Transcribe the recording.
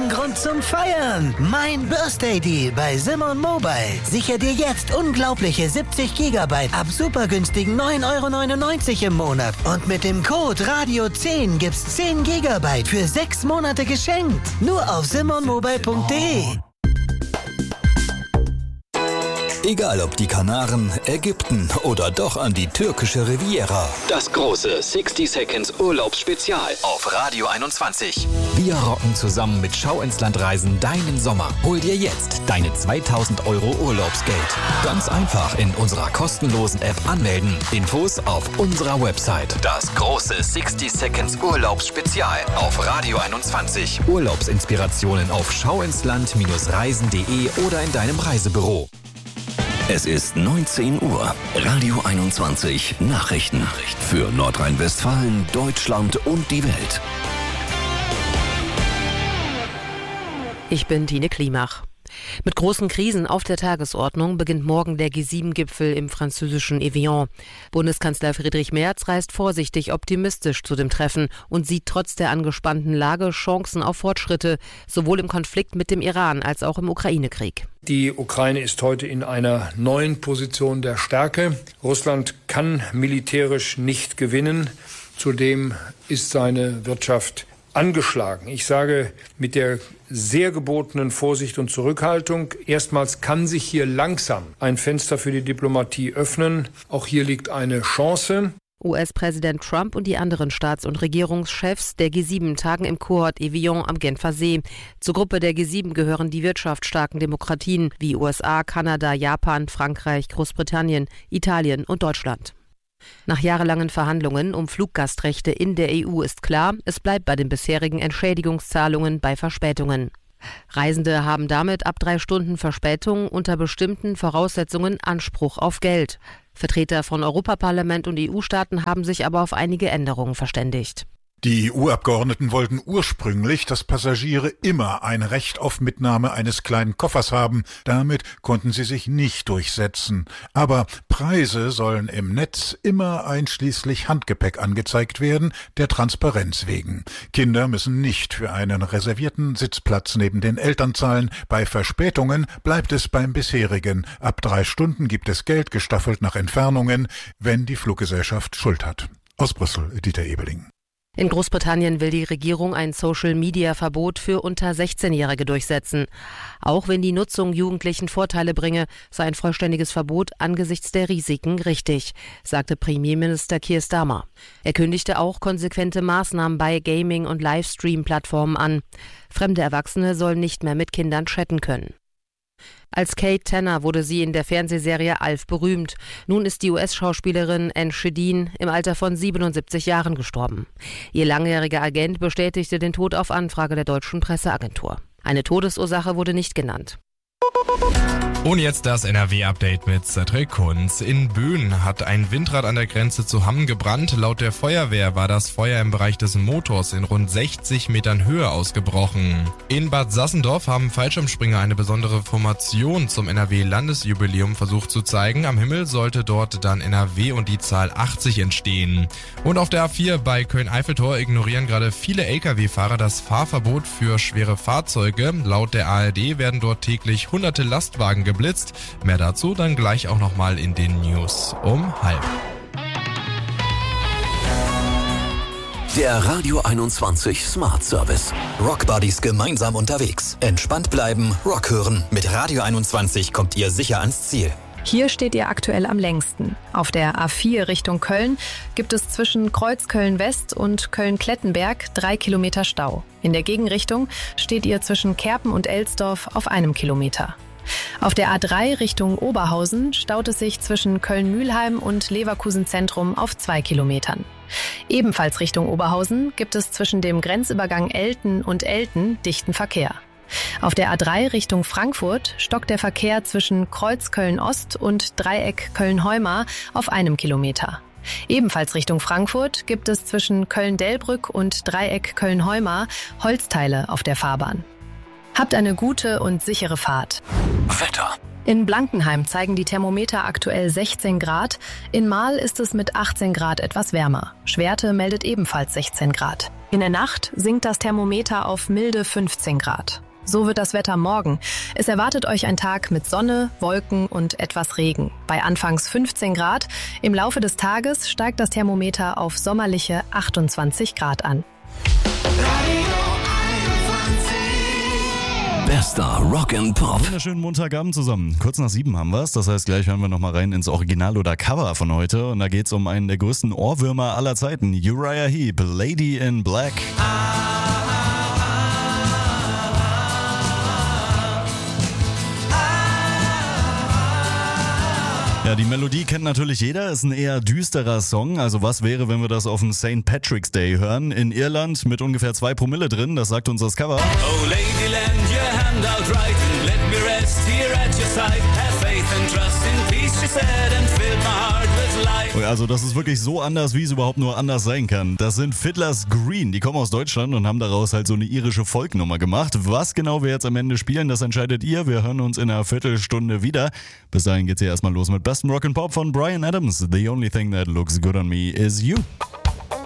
ein Grund zum Feiern. Mein Birthday Deal bei Simon Mobile. Sicher dir jetzt unglaubliche 70 GB ab super günstigen 9,99 € im Monat. Und mit dem Code Radio10 gibt's 10 GB für 6 Monate geschenkt. Nur auf simonmobile.de. Egal ob die Kanaren, Ägypten oder doch an die türkische Riviera. Das große 60 Seconds Urlaubsspezial auf Radio 21. Wir rocken zusammen mit Schau ins Land Reisen deinen Sommer. Hol dir jetzt deine 2.000 € Urlaubsgeld. Ganz einfach in unserer kostenlosen App anmelden. Infos auf unserer Website. Das große 60 Seconds Urlaubsspezial auf Radio 21. Urlaubsinspirationen auf schauinsland-reisen.de oder in deinem Reisebüro. Es ist 19 Uhr. Radio 21 Nachrichten für Nordrhein-Westfalen, Deutschland und die Welt. Ich bin Tine Klimach. Mit großen Krisen auf der Tagesordnung beginnt morgen der G7-Gipfel im französischen Evian. Bundeskanzler Friedrich Merz reist vorsichtig optimistisch zu dem Treffen und sieht trotz der angespannten Lage Chancen auf Fortschritte, sowohl im Konflikt mit dem Iran als auch im Ukraine-Krieg. Die Ukraine ist heute in einer neuen Position der Stärke. Russland kann militärisch nicht gewinnen. Zudem ist seine Wirtschaft angeschlagen. Ich sage mit der sehr gebotenen Vorsicht und Zurückhaltung, erstmals kann sich hier langsam ein Fenster für die Diplomatie öffnen. Auch hier liegt eine Chance. US-Präsident Trump und die anderen Staats- und Regierungschefs der G7 tagen im Kurort Evian am Genfer See. Zur Gruppe der G7 gehören die wirtschaftsstarken Demokratien wie USA, Kanada, Japan, Frankreich, Großbritannien, Italien und Deutschland. Nach jahrelangen Verhandlungen um Fluggastrechte in der EU ist klar, es bleibt bei den bisherigen Entschädigungszahlungen bei Verspätungen. Reisende haben damit ab 3 Stunden Verspätung unter bestimmten Voraussetzungen Anspruch auf Geld. Vertreter von Europaparlament und EU-Staaten haben sich aber auf einige Änderungen verständigt. Die EU-Abgeordneten wollten ursprünglich, dass Passagiere immer ein Recht auf Mitnahme eines kleinen Koffers haben. Damit konnten sie sich nicht durchsetzen. Aber Preise sollen im Netz immer einschließlich Handgepäck angezeigt werden, der Transparenz wegen. Kinder müssen nicht für einen reservierten Sitzplatz neben den Eltern zahlen. Bei Verspätungen bleibt es beim bisherigen. Ab 3 Stunden gibt es Geld gestaffelt nach Entfernungen, wenn die Fluggesellschaft Schuld hat. Aus Brüssel, Dieter Ebeling. In Großbritannien will die Regierung ein Social-Media-Verbot für unter 16-Jährige durchsetzen. Auch wenn die Nutzung Jugendlichen Vorteile bringe, sei ein vollständiges Verbot angesichts der Risiken richtig, sagte Premierminister Keir Starmer. Er kündigte auch konsequente Maßnahmen bei Gaming- und Livestream-Plattformen an. Fremde Erwachsene sollen nicht mehr mit Kindern chatten können. Als Kate Tanner wurde sie in der Fernsehserie Alf berühmt. Nun ist die US-Schauspielerin Anne Shedin im Alter von 77 Jahren gestorben. Ihr langjähriger Agent bestätigte den Tod auf Anfrage der deutschen Presseagentur. Eine Todesursache wurde nicht genannt. Und jetzt das NRW-Update mit Cedric Kunz. In Böen hat ein Windrad an der Grenze zu Hamm gebrannt. Laut der Feuerwehr war das Feuer im Bereich des Motors in rund 60 Metern Höhe ausgebrochen. In Bad Sassendorf haben Fallschirmspringer eine besondere Formation zum NRW-Landesjubiläum versucht zu zeigen. Am Himmel sollte dort dann NRW und die Zahl 80 entstehen. Und auf der A4 bei Köln-Eiffeltor ignorieren gerade viele Lkw-Fahrer das Fahrverbot für schwere Fahrzeuge. Laut der ARD werden dort täglich hunderte Lastwagen geblitzt. Mehr dazu dann gleich auch nochmal in den News um 12:30. Der Radio 21 Smart Service. Rockbuddies gemeinsam unterwegs. Entspannt bleiben, Rock hören. Mit Radio 21 kommt ihr sicher ans Ziel. Hier steht ihr aktuell am längsten. Auf der A4 Richtung Köln gibt es zwischen Kreuzköln-West und Köln-Klettenberg 3 Kilometer Stau. In der Gegenrichtung steht ihr zwischen Kerpen und Elsdorf auf 1 Kilometer. Auf der A3 Richtung Oberhausen staut es sich zwischen Köln-Mühlheim und Leverkusen-Zentrum auf 2 Kilometern. Ebenfalls Richtung Oberhausen gibt es zwischen dem Grenzübergang Elten und Elten dichten Verkehr. Auf der A3 Richtung Frankfurt stockt der Verkehr zwischen Kreuz Köln-Ost und Dreieck Köln-Heumar auf 1 Kilometer. Ebenfalls Richtung Frankfurt gibt es zwischen Köln-Delbrück und Dreieck Köln-Heumar Holzteile auf der Fahrbahn. Habt eine gute und sichere Fahrt. Wetter. In Blankenheim zeigen die Thermometer aktuell 16 Grad. In Marl ist es mit 18 Grad etwas wärmer. Schwerte meldet ebenfalls 16 Grad. In der Nacht sinkt das Thermometer auf milde 15 Grad. So wird das Wetter morgen. Es erwartet euch ein Tag mit Sonne, Wolken und etwas Regen. Bei anfangs 15 Grad. Im Laufe des Tages steigt das Thermometer auf sommerliche 28 Grad an. Bester Rock and Pop. Wunderschönen Montagabend zusammen. Kurz nach 7 haben wir es. Das heißt, gleich hören wir nochmal rein ins Original oder Cover von heute. Und da geht es um einen der größten Ohrwürmer aller Zeiten. Uriah Heep, Lady in Black. Ja, die Melodie kennt natürlich jeder, ist ein eher düsterer Song. Also was wäre, wenn wir das auf dem St. Patrick's Day hören? In Irland mit ungefähr 2 Promille drin, das sagt uns das Cover. Oh lady, lend your hand out right and let me rest here at your side. Have faith and trust in peace, she said, and fill my heart with life. Also das ist wirklich so anders, wie es überhaupt nur anders sein kann. Das sind Fiddler's Green, die kommen aus Deutschland und haben daraus halt so eine irische Folknummer gemacht. Was genau wir jetzt am Ende spielen, das entscheidet ihr. Wir hören uns in einer Viertelstunde wieder. Bis dahin geht's hier erstmal los mit Best Rock and Pop von Bryan Adams. The only thing that looks good on me is you.